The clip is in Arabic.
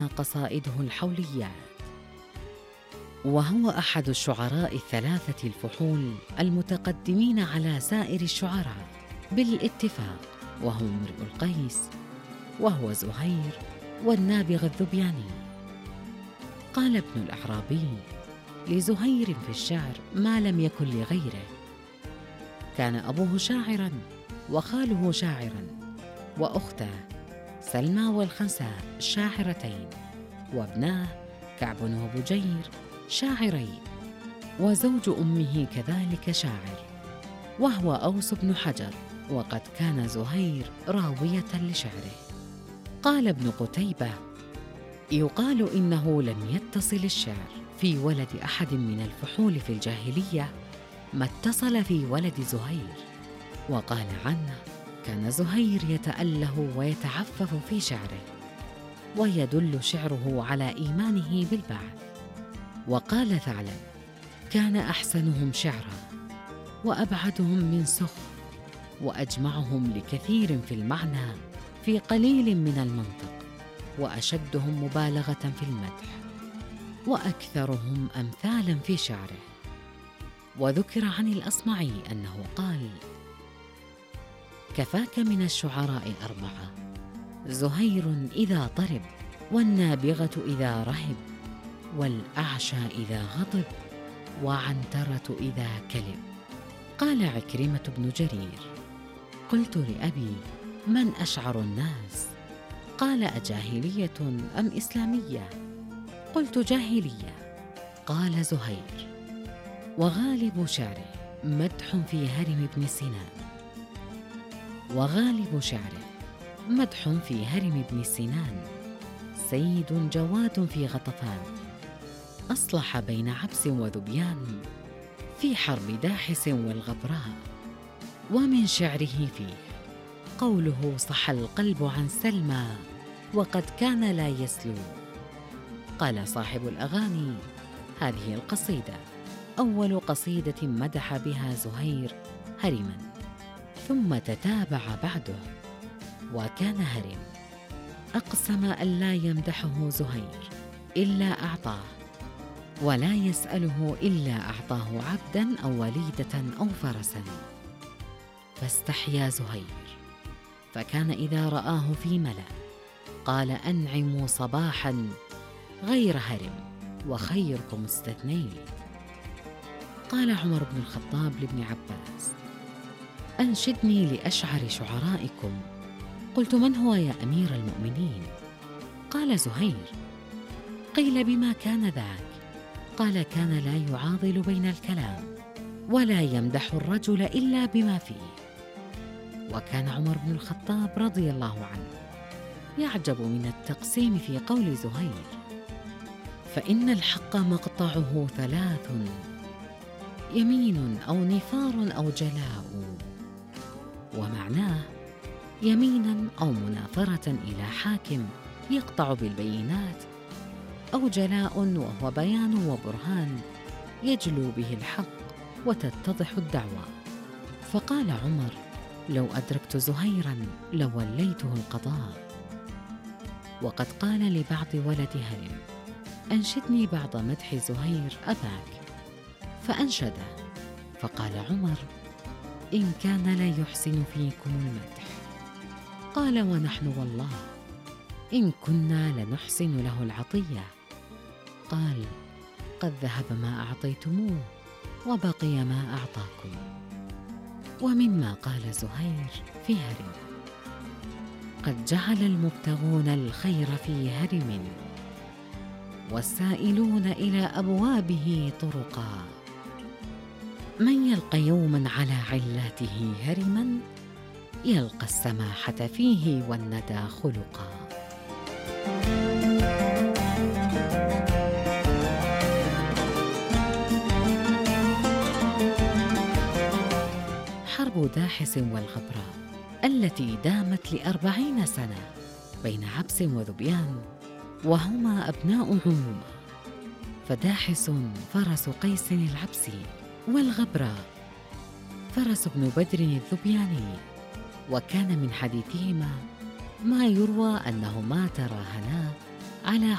قصائده الحوليات، وهو أحد الشعراء الثلاثة الفحول المتقدمين على سائر الشعراء بالاتفاق، وهو امرؤ القيس، وهو زهير، والنابغة الذبياني. قال ابن الأعرابي: لزهير في الشعر ما لم يكن لغيره. كان أبوه شاعراً، وخاله شاعراً، وأخته سلمى والخنساء شاعرتين، وابناه كعب وبجير شاعرين، وزوج أمه كذلك شاعر، وهو أوس بن حجر، وقد كان زهير راوية لشعره. قال ابن قتيبة: يقال إنه لم يتصل الشعر في ولد أحد من الفحول في الجاهلية ما اتصل في ولد زهير. وقال عنه: كان زهير يتأله ويتعفف في شعره، ويدل شعره على إيمانه بالبعث. وقال ثعلب: كان أحسنهم شعرا، وأبعدهم من سخ، وأجمعهم لكثير في المعنى في قليل من المنطق، وأشدهم مبالغة في المدح، وأكثرهم أمثالا في شعره. وذكر عن الأصمعي أنه قال: كفاك من الشعراء 4: زهير إذا طرب، والنابغة إذا رهب، والأعشى إذا غضب، وعنترة إذا كلب. قال عكرمة بن جرير: قلت لأبي: من أشعر الناس؟ قال: أجاهلية أم إسلامية؟ قلت: جاهلية. قال: زهير. وغالب شعره مدح في هرم بن سنان. وغالب شعره مدح في هرم بن سنان، سيد جواد في غطفان، أصلح بين عبس وذبيان في حرب داحس والغبراء. ومن شعره فيه قوله: صح القلب عن سلمى وقد كان لا يسلو. قال صاحب الأغاني: هذه القصيدة أول قصيدة مدح بها زهير هرما، ثم تتابع بعده. وكان هرم أقسم أن لا يمدحه زهير إلا أعطاه، ولا يسأله إلا أعطاه عبداً أو وليدة أو فرساً. فاستحيا زهير، فكان إذا رآه في ملأ قال: أنعموا صباحاً غير هرم، وخيركم استثنين. قال عمر بن الخطاب لابن عباس: أنشدني لأشعر شعرائكم. قلت: من هو يا أمير المؤمنين؟ قال: زهير. قيل: بما كان ذاك؟ قال: كان لا يعاضل بين الكلام، ولا يمدح الرجل إلا بما فيه. وكان عمر بن الخطاب رضي الله عنه يعجب من التقسيم في قول زهير: فإن الحق مقطعه 3: يمين أو نفار أو جلاء. ومعناه: يمينا أو مناظرة إلى حاكم يقطع بالبينات، أو جلاء وهو بيان وبرهان يجلو به الحق وتتضح الدعوى. فقال عمر: لو أدركت زهيرا لوليته القضاء. وقد قال لبعض ولد هرم: أنشدني بعض مدح زهير أباك، فأنشده، فقال عمر: إن كان لا يحسن فيكم المدح. قال: ونحن والله إن كنا لنحسن له العطية. قال: قد ذهب ما أعطيتموه، وبقي ما أعطاكم. ومما قال زهير في هرم: قد جعل المبتغون الخير في هرم، والسائلون إلى أبوابه طرقا. من يلقى يوما على علاته هرما، يلقى السماحة فيه والندى خلقا. حرب داحس والغبراء التي دامت ل40 سنة بين عبس وذبيان، وهما أبناء عمومة، فداحس فرس قيس العبسي، والغبراء فرس بن بدر الذبياني. وكان من حديثهما ما يروى أنهما تراهنا على